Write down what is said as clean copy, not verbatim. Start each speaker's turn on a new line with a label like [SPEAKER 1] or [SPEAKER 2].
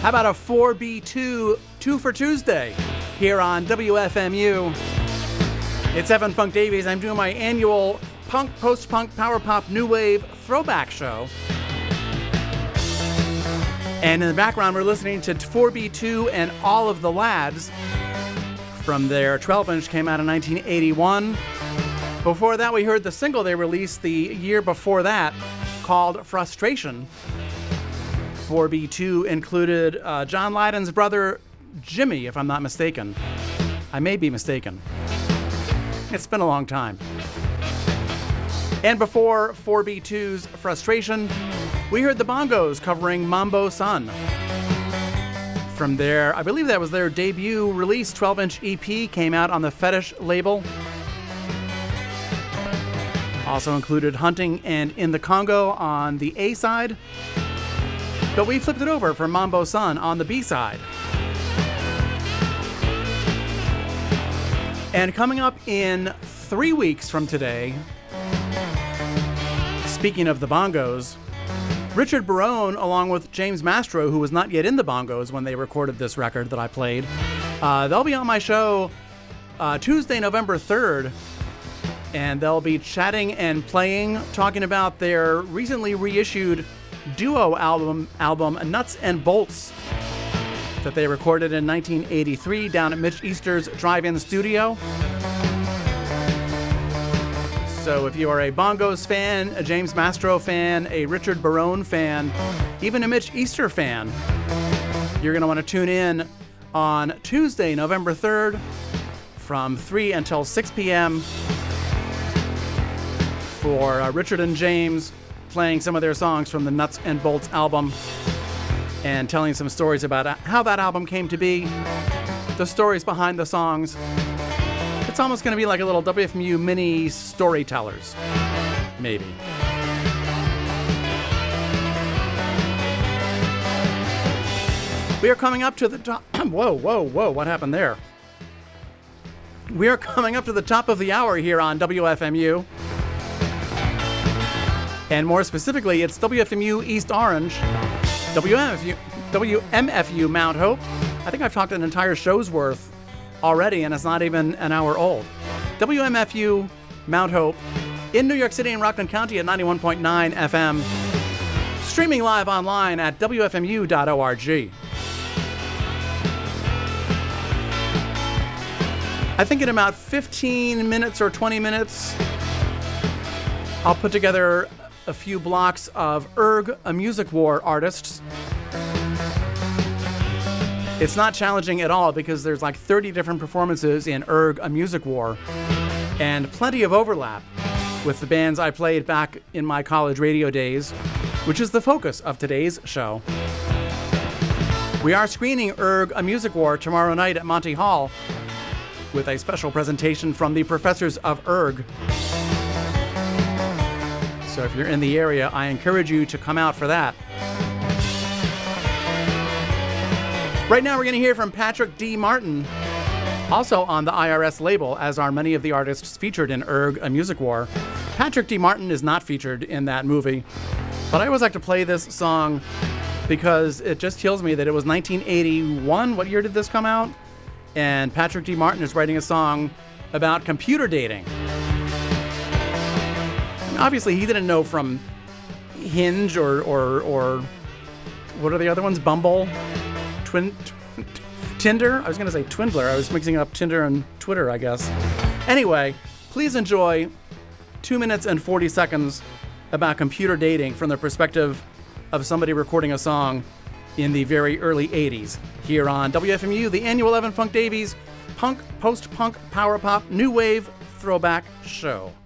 [SPEAKER 1] How about a 4B2 2 for Tuesday here on WFMU? It's Evan Funk Davies. I'm doing my annual punk, post-punk, power pop, new wave throwback show. And in the background, we're listening to 4B2 and All of the Lads from their 12-inch, came out in 1981. Before that, we heard the single they released the year before that called Frustration. 4B2 included John Lydon's brother, Jimmy, if I'm not mistaken. I may be mistaken. It's been a long time. And before 4B2's Frustration, we heard the Bongos covering Mambo Sun. From their, I believe that was their debut release, 12-inch EP, came out on the Fetish label. Also included Hunting and In the Congo on the A side. But we flipped it over for Mambo Sun on the B side. And coming up in 3 weeks from today, speaking of the Bongos, Richard Barone, along with James Mastro, who was not yet in the Bongos when they recorded this record that I played, they'll be on my show Tuesday, November 3rd, and they'll be chatting and playing, talking about their recently reissued duo album Nuts and Bolts that they recorded in 1983 down at Mitch Easter's Drive-In Studio. So if you are a Bongos fan, a James Mastro fan, a Richard Barone fan, even a Mitch Easter fan, you're going to want to tune in on Tuesday, November 3rd from 3 until 6 p.m. for Richard and James playing some of their songs from the Nuts and Bolts album and telling some stories about how that album came to be, the stories behind the songs. It's almost going to be like a little WFMU mini storytellers, maybe. We are coming up to the top. Whoa, what happened there? We are coming up to the top of the hour here on WFMU. And more specifically, it's WFMU East Orange, WMFU Mount Hope. I think I've talked an entire show's worth already, and it's not even an hour old. WMFU Mount Hope in New York City and Rockland County at 91.9 FM. Streaming live online at WFMU.org. I think in about 15 minutes or 20 minutes, I'll put together a few blocks of Erg, a Music War artists. It's not challenging at all because there's like 30 different performances in Erg, a Music War, and plenty of overlap with the bands I played back in my college radio days, which is the focus of today's show. We are screening Erg, a Music War tomorrow night at Monty Hall with a special presentation from the Professors of Erg. So if you're in the area, I encourage you to come out for that. Right now we're going to hear from Patrick D. Martin, also on the IRS label, as are many of the artists featured in Erg, a Music War. Patrick D. Martin is not featured in that movie, but I always like to play this song because it just tells me that it was 1981. What year did this come out? And Patrick D. Martin is writing a song about computer dating. Obviously, he didn't know from Hinge or what are the other ones? Bumble? Tinder? I was going to say Twindler. I was mixing up Tinder and Twitter, I guess. Anyway, please enjoy 2 minutes and 40 seconds about computer dating from the perspective of somebody recording a song in the very early 80s here on WFMU, the annual Evan Funk Davies punk, post-punk, power pop, new wave throwback show.